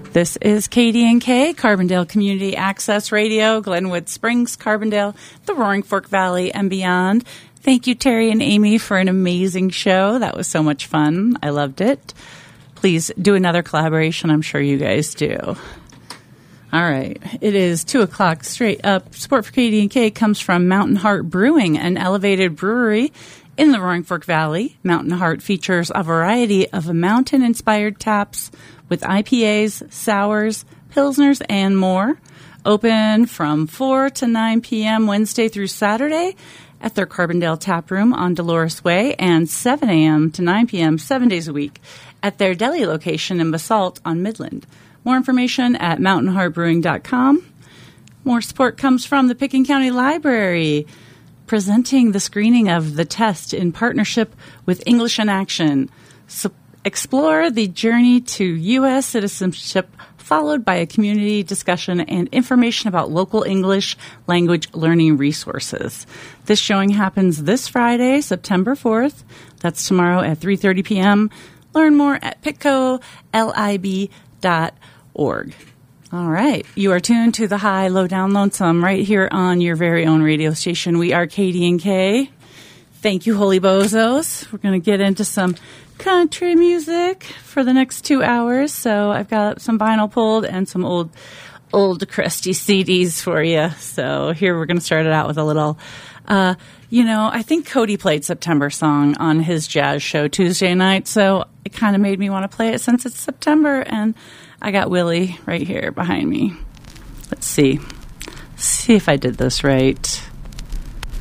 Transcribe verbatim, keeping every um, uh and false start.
This is K D N K, Carbondale Community Access Radio, Glenwood Springs, Carbondale, the Roaring Fork Valley, and beyond. Thank you, Terry and Amy, for an amazing show. That was so much fun. I loved it. Please do another collaboration. I'm sure you guys do. All right. It is two o'clock straight up. Support for K D N K comes from Mountain Heart Brewing, an elevated brewery in the Roaring Fork Valley. Mountain Heart features a variety of mountain-inspired taps with I P As, sours, pilsners, and more. Open from four to nine p.m. Wednesday through Saturday at their Carbondale Tap Room on Dolores Way, and seven a.m. to nine p.m. seven days a week at their deli location in Basalt on Midland. More information at mountain heart brewing dot com. More support comes from the Picken County Library, presenting the screening of The Test in partnership with English in Action. So explore the journey to U S citizenship, followed by a community discussion and information about local English language learning resources. This showing happens this Friday, September fourth. That's tomorrow at three thirty p.m. Learn more at pitco lib dot org. All right. You are tuned to the High, Low, Down, Lonesome right here on your very own radio station. We are K D N K. Thank you, Holy Bozos. We're going to get into some country music for the next two hours. So I've got some vinyl pulled and some old, old crusty C Ds for you. So here we're going to start it out with a little, uh, you know, I think Cody played September Song on his jazz show Tuesday night. So it kind of made me want to play it since it's September. And I got Willie right here behind me. Let's see. See if I did this right.